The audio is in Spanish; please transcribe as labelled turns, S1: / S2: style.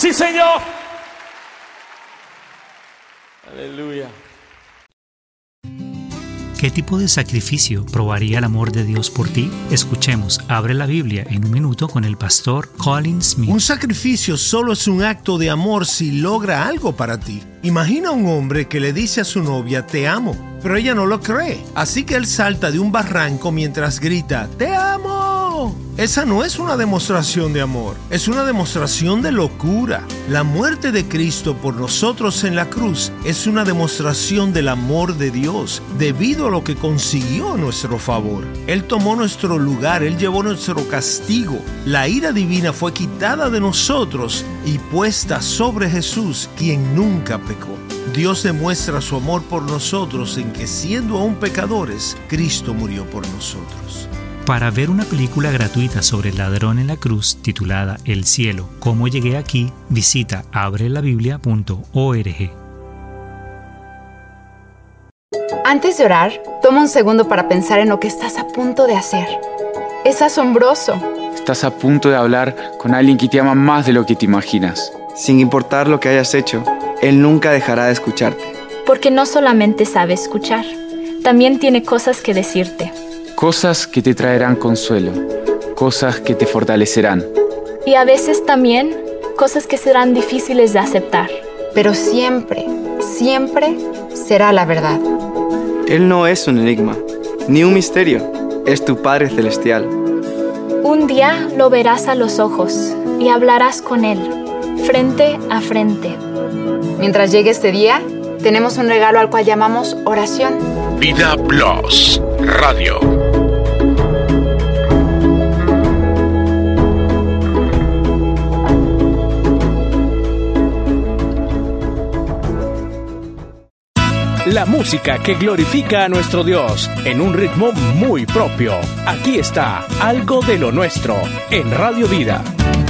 S1: Sí, Señor. Aleluya.
S2: ¿Qué tipo de sacrificio probaría el amor de Dios por ti? Escuchemos Abre la Biblia en un minuto con el pastor Colin Smith.
S3: Un sacrificio solo es un acto de amor si logra algo para ti. Imagina a un hombre que le dice a su novia, te amo, pero ella no lo cree. Así que él salta de un barranco mientras grita, ¡te amo! Esa no es una demostración de amor, es una demostración de locura. La muerte de Cristo por nosotros en la cruz es una demostración del amor de Dios, debido a lo que consiguió a nuestro favor. Él tomó nuestro lugar, Él llevó nuestro castigo. La ira divina fue quitada de nosotros y puesta sobre Jesús, quien nunca pecó. Dios demuestra su amor por nosotros en que, siendo aún pecadores, Cristo murió por nosotros.
S2: Para ver una película gratuita sobre el ladrón en la cruz titulada El cielo, ¿cómo llegué aquí?, visita abrelabiblia.org.
S4: Antes de orar, toma un segundo para pensar en lo que estás a punto de hacer. Es asombroso.
S5: Estás a punto de hablar con alguien que te ama más de lo que te imaginas.
S6: Sin importar lo que hayas hecho, Él nunca dejará de escucharte.
S7: Porque no solamente sabe escuchar, también tiene cosas que decirte.
S5: Cosas que te traerán consuelo, cosas que te fortalecerán.
S7: Y a veces también cosas que serán difíciles de aceptar.
S4: Pero siempre, siempre será la verdad.
S6: Él no es un enigma, ni un misterio. Es tu Padre Celestial.
S7: Un día lo verás a los ojos y hablarás con Él, frente a frente.
S4: Mientras llegue este día, tenemos un regalo al cual llamamos oración.
S8: Vida Plus Radio.
S1: La música que glorifica a nuestro Dios en un ritmo muy propio. Aquí está Algo de lo Nuestro en Radio Vida.